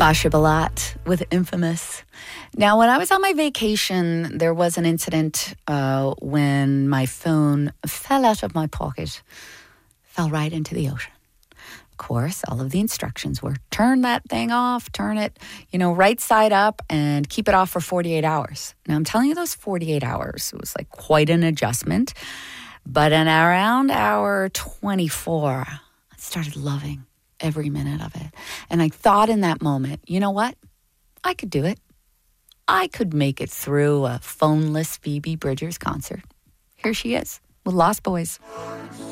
Basha Balat with Infamous. Now, when I was on my vacation, there was an incident when my phone fell out of my pocket, fell right into the ocean. Of course, all of the instructions were turn that thing off, turn it, right side up and keep it off for 48 hours. Now, I'm telling you, those 48 hours, it was like quite an adjustment. But in around hour 24, I started loving every minute of it. And I thought in that moment, you know what? I could do it. I could make it through a phoneless Phoebe Bridgers concert. Here she is with Lost Boys.